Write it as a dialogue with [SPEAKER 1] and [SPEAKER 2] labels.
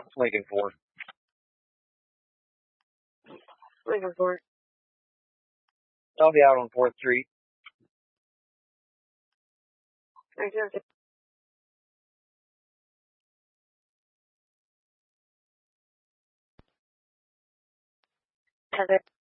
[SPEAKER 1] Lincoln Ford.
[SPEAKER 2] Lincoln Ford.
[SPEAKER 1] I'll be out on 4th Street.
[SPEAKER 2] Okay. Heather.